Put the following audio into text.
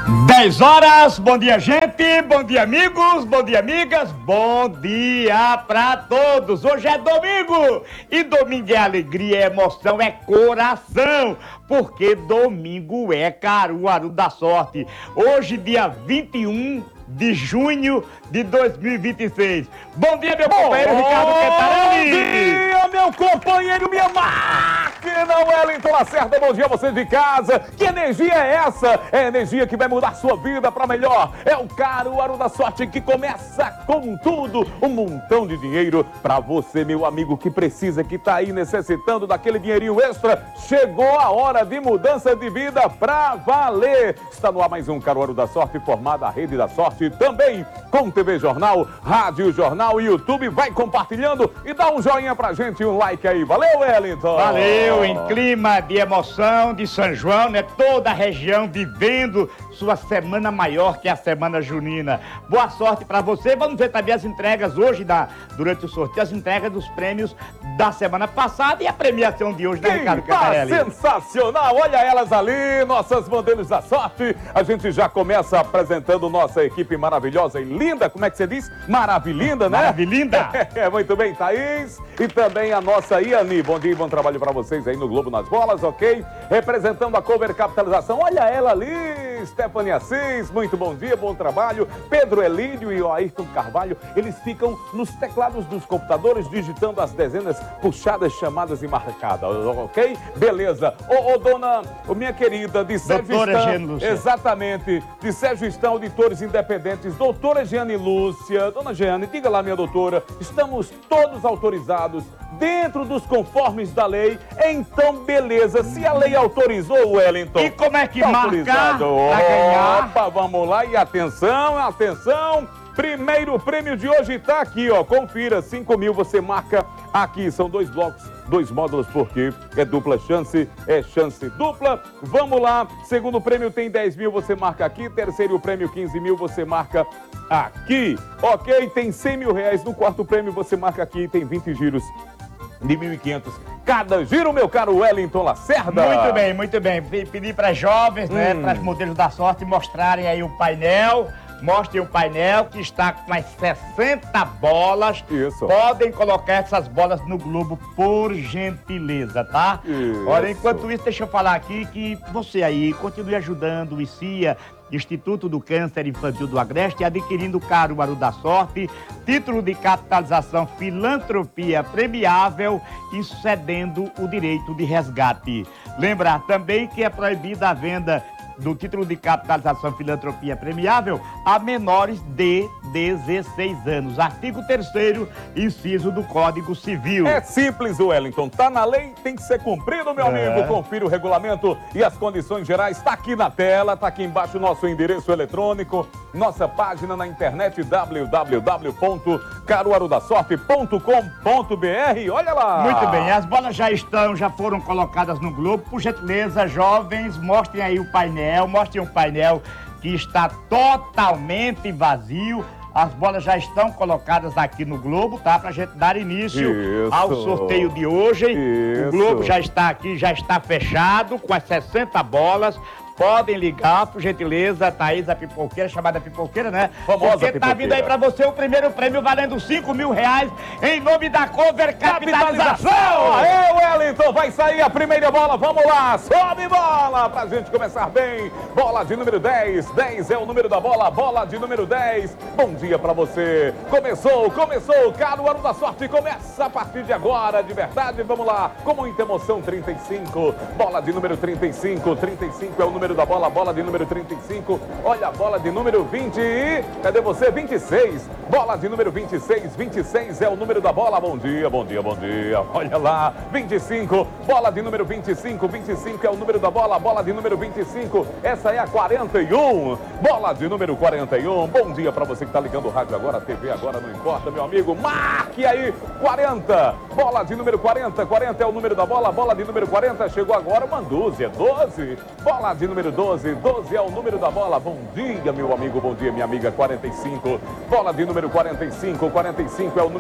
10 horas, bom dia gente, bom dia amigos, bom dia amigas, bom dia pra todos. Hoje é domingo e domingo é alegria, é emoção, é coração, porque domingo é Caruaru da Sorte. Hoje dia 21 de junho de 2026. Bom dia, meu companheiro Ricardo Quetarani. Bom dia, meu companheiro, minha máquina, Wellington Lacerda. Bom dia a você de casa. Que energia é essa? É a energia que vai mudar sua vida para melhor. É o Caruaru da Sorte que começa com tudo. Um montão de dinheiro para você, meu amigo, que precisa, que tá aí necessitando daquele dinheirinho extra. Chegou a hora de mudança de vida pra valer. Está no ar mais um Caruaru da Sorte, formada a Rede da Sorte, também com TV Jornal, Rádio Jornal e YouTube. Vai compartilhando e dá um joinha pra gente, um like aí. Valeu, Wellington! Valeu, em clima de emoção de São João, né? Toda a região vivendo sua semana maior, que é a Semana Junina. Boa sorte pra você. Vamos ver também as entregas hoje, durante o sorteio, as entregas dos prêmios da semana passada e a premiação de hoje, né, Ricardo Quetarani? Sensacional! Olha elas ali, nossas modelos da sorte. A gente já começa apresentando nossa equipe maravilhosa e linda. Como é que você diz? Maravilinda, né? Maravilinda! Muito bem, Thaís. E também a nossa Iane. Bom dia e bom trabalho pra vocês aí no Globo nas Bolas, ok? Representando a Cover Capitalização. Olha ela ali, Stephanie Assis. Muito bom dia, bom trabalho. Pedro Elídio e o Ayrton Carvalho, eles ficam nos teclados dos computadores digitando as dezenas puxadas, chamadas e marcadas, ok? Beleza. Dona, minha querida, de Sérgio Estão, exatamente, de Sérgio Estão, Auditores Independentes, doutora Jeane Lúcia. Dona Jeane, diga lá, minha doutora, estamos todos autorizados dentro dos conformes da lei, então beleza. Se a lei autorizou, Wellington, e como é que tá marcar autorizado? pra ganhar? Opa, vamos lá e atenção, atenção. Primeiro prêmio de hoje tá aqui, ó. Confira, 5 mil você marca aqui. São 2 blocos, 2 módulos, porque é dupla chance, é chance dupla. Vamos lá. Segundo prêmio tem 10 mil, você marca aqui. Terceiro prêmio, 15 mil, você marca aqui. Ok? Tem 100 mil reais. No quarto prêmio, você marca aqui. Tem 20 giros de 1.500 cada giro, meu caro Wellington Lacerda. Muito bem, muito bem. Pedi para jovens, né, para os modelos da sorte mostrarem aí o painel. Mostrem o painel que está com as 60 bolas. Isso. Podem colocar essas bolas no globo, por gentileza, tá? Isso. Olha, enquanto isso, deixa eu falar aqui que você aí continue ajudando o ICIA, Instituto do Câncer Infantil do Agreste, adquirindo o Caruaru da Sorte, título de capitalização filantropia premiável e cedendo o direito de resgate. Lembrar também que é proibida a venda do título de capitalização filantropia premiável a menores de 16 anos. Artigo 3º, inciso do Código Civil. É simples, Wellington. Tá na lei, tem que ser cumprido, meu amigo. Confira o regulamento e as condições gerais. Tá aqui na tela, tá aqui embaixo o nosso endereço eletrônico, nossa página na internet www.caruarudasorte.com.br. Olha lá! Muito bem, as bolas já foram colocadas no globo. Por gentileza, jovens, mostrem aí o painel. Mostrem um painel que está totalmente vazio. As bolas já estão colocadas aqui no globo, tá? Pra gente dar início ao sorteio de hoje. O globo já está aqui, já está fechado com as 60 bolas. Podem ligar, por gentileza, Thaís, a pipoqueira, chamada pipoqueira, né? Famosa porque tá vindo aí pra você o primeiro prêmio valendo 5 mil reais em nome da Cover Capitalização! Aê, Wellington, vai sair a primeira bola, vamos lá, sobe bola pra gente começar bem. Bola de número 10, 10 é o número da bola, bola de número 10. Bom dia pra você. Começou, Caruaru da Sorte começa a partir de agora, de verdade, vamos lá, com muita emoção, 35, bola de número 35, 35 é o número da bola, bola de número 35, olha a bola de número 20, cadê você? 26, bola de número 26, 26 é o número da bola, bom dia, bom dia, bom dia, olha lá, 25, bola de número 25, 25 é o número da bola, bola de número 25, essa é a 41, bola de número 41, bom dia pra você que tá ligando o rádio agora, a TV agora, não importa, meu amigo, marque aí, 40, bola de número 40, 40 é o número da bola, bola de número 40, chegou agora uma dúzia, 12, bola de número 12, 12 é o número da bola, bom dia, meu amigo, bom dia, minha amiga, 45, bola de número 45, 45 é o número